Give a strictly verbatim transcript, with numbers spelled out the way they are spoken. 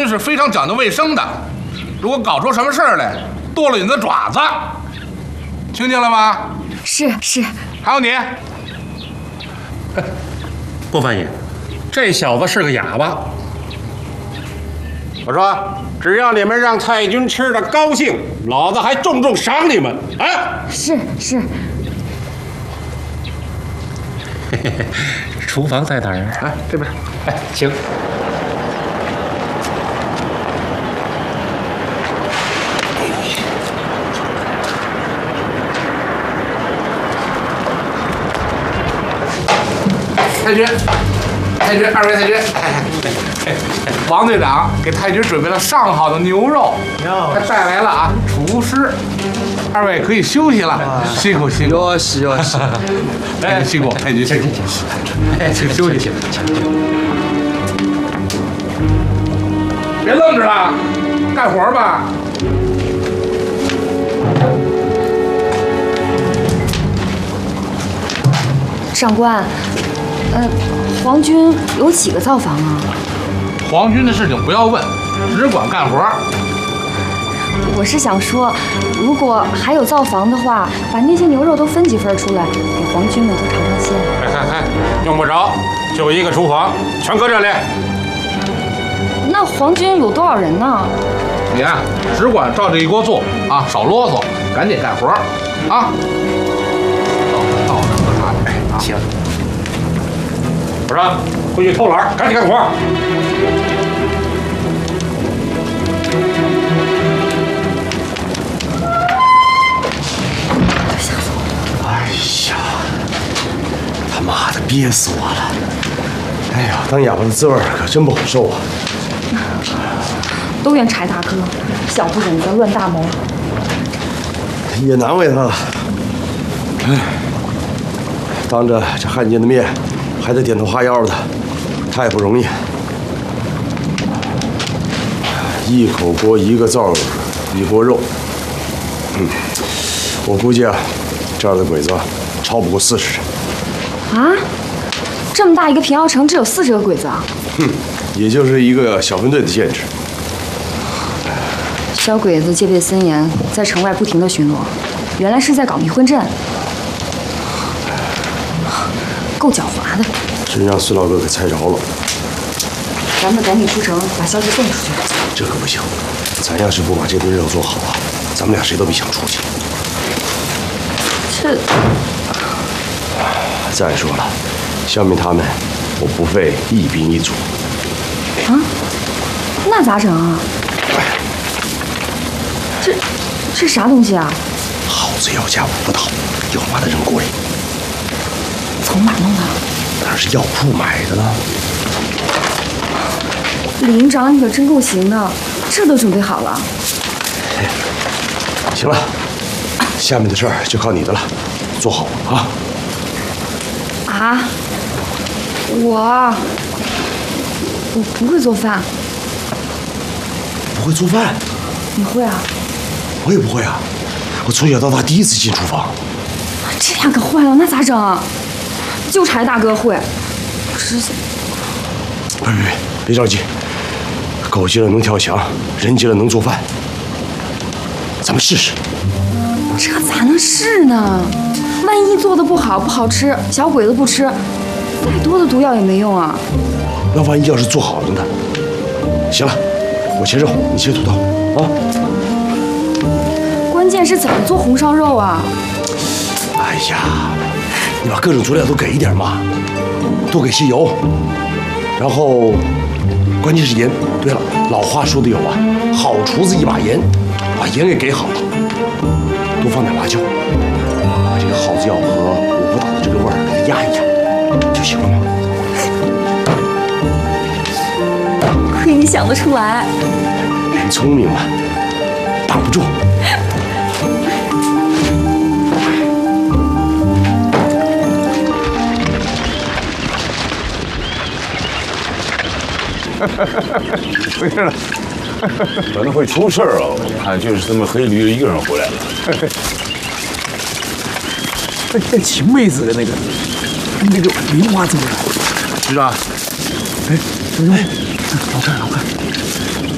是非常讲究卫生的，如果搞出什么事儿来，剁了你的爪子，听见了吗？ 是是。 还有你， 不翻译，这小子是个哑巴。我说，只要你们让太君吃的高兴，老子还重重赏你们。哎， 是是。 嘿嘿嘿，厨房在哪儿啊？哎，这边。哎，请。 太君，太君，二位太君，哎，王队长给太君准备了上好的牛肉，还带来了啊厨师，二位可以休息了，辛苦辛苦。 哟西哟西， 哎，辛苦，太君辛苦，哎，请休息去。别愣着了，干活吧。 长官。呃，皇军有几个灶房啊？ 皇军的事情不要问，只管干活。 我是想说，如果还有灶房的话，把那些牛肉都分几份出来，给皇军们都尝尝鲜。 哎哎哎，用不着，就一个厨房，全搁这里。 那皇军有多少人呢？ 你啊，只管照这一锅做啊，少啰嗦，赶紧干活啊！到到这喝茶去。哎，行。我说，回去偷懒，赶紧干活。 哎呀，他妈的憋死我了！哎呀，当哑巴的滋味可真不好受啊！ 都怨柴大哥，小不忍则乱大谋。 也难为他了。哎，当着这汉奸的面。还得点头哈腰的，太不容易。一口锅一个灶，一锅肉。嗯，我估计啊，这儿的鬼子超不过四十人。 啊，这么大一个平遥城，只有四十个鬼子啊？ 哼，也就是一个小分队的建制。 小鬼子戒备森严，在城外不停地巡逻，原来是在搞迷魂阵。够狡猾的， 真让孙老哥给猜着了。 咱们赶紧出城，把消息送出去。 这可不行，咱要是不把这顿肉做好啊，咱们俩谁都别想出去。 这…… 再说了，消灭他们，我不费一兵一卒。 啊？那咋整啊？这这啥东西啊？ 耗子药加五不倒，要把它扔锅里。 从哪弄的？ 当然是药铺买的了。 李营长，你可真够行的，这都准备好了。 行了，下面的事儿就靠你的了，做好啊！ 啊？我我不会做饭。 不会做饭？ 你会啊？ 我也不会啊，我从小到大第一次进厨房。 这样可坏了，那咋整啊？就柴大哥会，只是…… 别别别，别着急，狗急了能跳墙，人急了能做饭，咱们试试。 这咋能试呢？万一做的不好，不好吃，小鬼子不吃，再多的毒药也没用啊。 那万一要是做好了呢？行了，我切肉，你切土豆啊。 关键是怎么做红烧肉啊？ 哎呀，你把各种佐料都给一点嘛，多给些油，然后关键是盐。对了，老话说的有啊，好厨子一把盐，把盐给给好了，多放点辣椒，把这个耗子药和五不倒的这个味儿给它压一压就行了嘛。 亏你想得出来， 人聪明嘛，挡不住。 没事了，可能会出事儿啊！我看就是这么黑驴一个人回来了。 那那秦妹子的那个那个名花怎么样？ 局长， 哎，怎么样？老看老看，